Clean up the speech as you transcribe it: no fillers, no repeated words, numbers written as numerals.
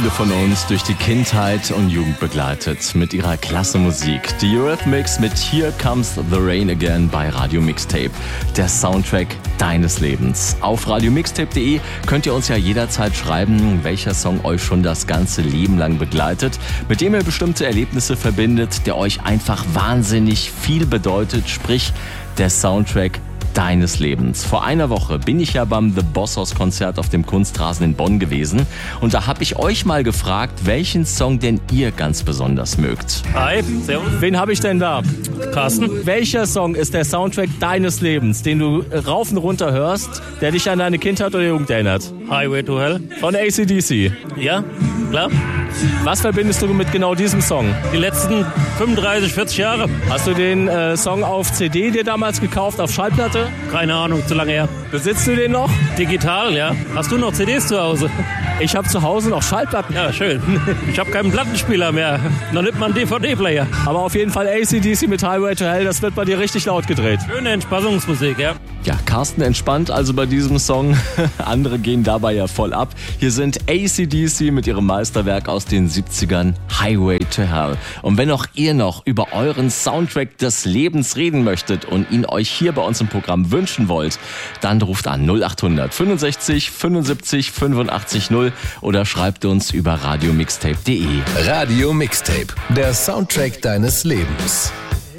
viele von uns durch die Kindheit und Jugend begleitet mit ihrer klasse Musik. Die Eurythmics mit Here Comes the Rain Again bei Radio Mixtape, der Soundtrack deines Lebens. Auf radiomixtape.de könnt ihr uns ja jederzeit schreiben, welcher Song euch schon das ganze Leben lang begleitet, mit dem ihr bestimmte Erlebnisse verbindet, der euch einfach wahnsinnig viel bedeutet, sprich der Soundtrack deines Lebens. Vor einer Woche bin ich ja beim The Boss Hoss Konzert auf dem Kunstrasen in Bonn gewesen und da habe ich euch mal gefragt, welchen Song denn ihr ganz besonders mögt. Hi, servus. Wen habe ich denn da? Carsten. Welcher Song ist der Soundtrack deines Lebens, den du rauf und runter hörst, der dich an deine Kindheit oder Jugend erinnert? Highway to Hell. Von AC/DC. Ja, klar. Was verbindest du mit genau diesem Song? Die letzten 35, 40 Jahre. Hast du den Song auf CD dir damals gekauft, auf Schallplatte? Keine Ahnung, zu lange her. Besitzt du den noch? Digital, ja. Hast du noch CDs zu Hause? Ich habe zu Hause noch Schallplatten. Ja, schön. Ich habe keinen Plattenspieler mehr. Noch nicht mal einen DVD-Player. Aber auf jeden Fall AC/DC mit Highway to Hell, das wird bei dir richtig laut gedreht. Schöne Entspannungsmusik, ja. Ja, Carsten entspannt also bei diesem Song. Andere gehen dabei ja voll ab. Hier sind AC/DC mit ihrem Meisterwerk aus den 70ern, Highway to Hell. Und wenn auch ihr noch über euren Soundtrack des Lebens reden möchtet und ihn euch hier bei uns im Programm wünschen wollt, dann ruft an 0800 65 75 85 0 oder schreibt uns über radiomixtape.de. Radio Mixtape, der Soundtrack deines Lebens.